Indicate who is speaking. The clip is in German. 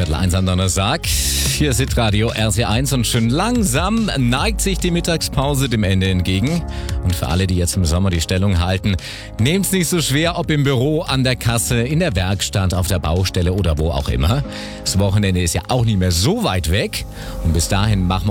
Speaker 1: 1:15 am Donnerstag. Hier ist Hitradio RT1 und schön langsam neigt sich die Mittagspause dem Ende entgegen. Und für alle, die jetzt im Sommer die Stellung halten, nehmt's nicht so schwer, ob im Büro, an der Kasse, in der Werkstatt, auf der Baustelle oder wo auch immer. Das Wochenende ist ja auch nicht mehr so weit weg. Und bis dahin machen wir